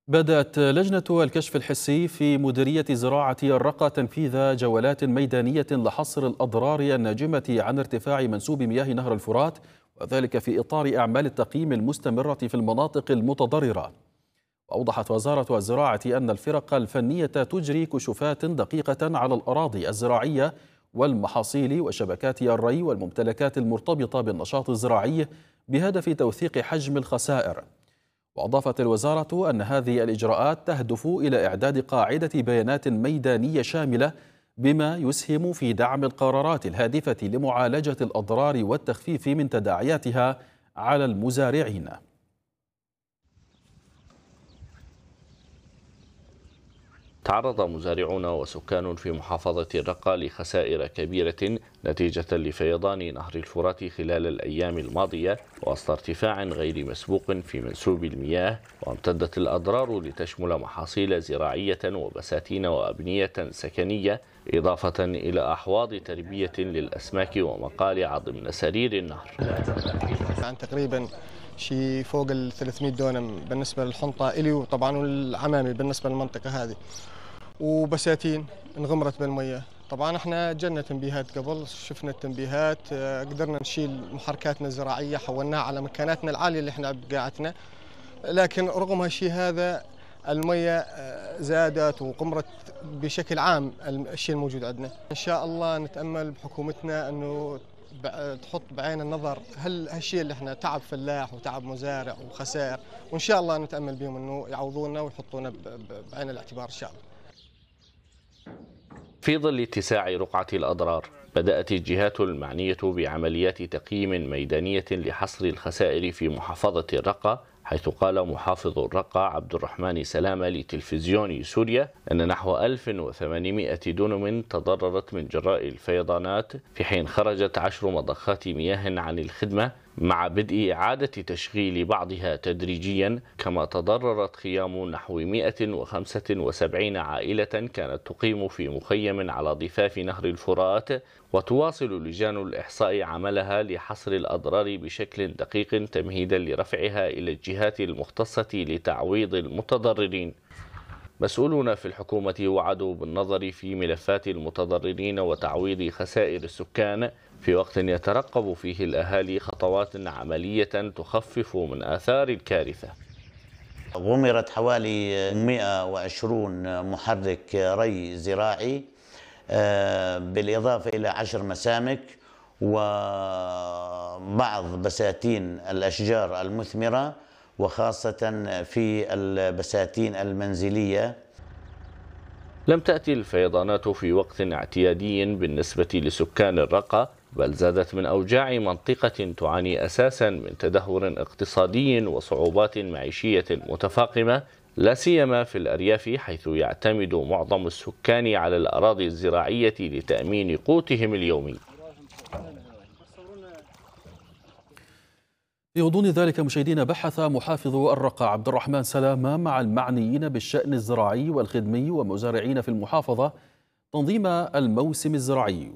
بدأت لجنة الكشف الحسي في مديرية زراعة الرقة تنفيذ جولات ميدانية لحصر الأضرار الناجمة عن ارتفاع منسوب مياه نهر الفرات، وذلك في إطار أعمال التقييم المستمرة في المناطق المتضررة. وأوضحت وزارة الزراعة أن الفرق الفنية تجري كشوفات دقيقة على الأراضي الزراعية والمحاصيل وشبكات الري والممتلكات المرتبطة بالنشاط الزراعي بهدف توثيق حجم الخسائر. وأضافت الوزارة أن هذه الإجراءات تهدف إلى إعداد قاعدة بيانات ميدانية شاملة بما يسهم في دعم القرارات الهادفة لمعالجة الأضرار والتخفيف من تداعياتها على المزارعين. تعرض مزارعون وسكان في محافظة الرقة لخسائر كبيرة نتيجة لفيضان نهر الفرات خلال الأيام الماضية وسط ارتفاع غير مسبوق في منسوب المياه، وامتدت الأضرار لتشمل محاصيل زراعية وبساتين وأبنية سكنية، إضافة إلى أحواض تربية للأسماك ومقالع ضمن سرير النهر. عن تقريبا شيء فوق ال 300 دونم بالنسبة للحنطة إلي، وطبعا والعمامي بالنسبة للمنطقة هذه، وبساتين انغمرت بالمياه. طبعا احنا جلنا تنبيهات قبل، شفنا التنبيهات، قدرنا نشيل محركاتنا الزراعية، حولناها على مكاناتنا العالية اللي احنا بقاعتنا، لكن رغم هالشيء هذا المياه زادت وقمرت بشكل عام الشيء الموجود عندنا. ان شاء الله نتأمل بحكومتنا انه تحط بعين النظر هالشيء اللي احنا تعب فلاح وتعب مزارع وخسائر، وان شاء الله نتأمل بهم انه يعوضونا ويحطونا بعين الاعتبار ان شاء الله. في ظل اتساع رقعة الأضرار، بدأت الجهات المعنية بعمليات تقييم ميدانية لحصر الخسائر في محافظة الرقة، حيث قال محافظ الرقة عبد الرحمن سلامة لتلفزيون سوريا أن نحو 1800 دونم تضررت من جراء الفيضانات، في حين خرجت 10 مضخات مياه عن الخدمة مع بدء إعادة تشغيل بعضها تدريجيا، كما تضررت خيام نحو 175 عائلة كانت تقيم في مخيم على ضفاف نهر الفرات. وتواصل لجان الإحصاء عملها لحصر الأضرار بشكل دقيق تمهيدا لرفعها إلى الجهات المختصة لتعويض المتضررين. مسؤولون في الحكومة وعدوا بالنظر في ملفات المتضررين وتعويض خسائر السكان، في وقت يترقب فيه الأهالي خطوات عملية تخفف من آثار الكارثة. غمرت حوالي 120 محرك ري زراعي، بالإضافة إلى 10 مسامك وبعض بساتين الأشجار المثمرة، وخاصة في البساتين المنزلية. لم تأتي الفيضانات في وقت اعتيادي بالنسبة لسكان الرقة، بل زادت من أوجاع منطقة تعاني أساسا من تدهور اقتصادي وصعوبات معيشية متفاقمة، لا سيما في الأرياف، حيث يعتمد معظم السكان على الأراضي الزراعية لتأمين قوتهم اليومي. في غضون ذلك مشاهدينا، بحث محافظ الرقة عبد الرحمن سلامة مع المعنيين بالشأن الزراعي والخدمي ومزارعين في المحافظة تنظيم الموسم الزراعي.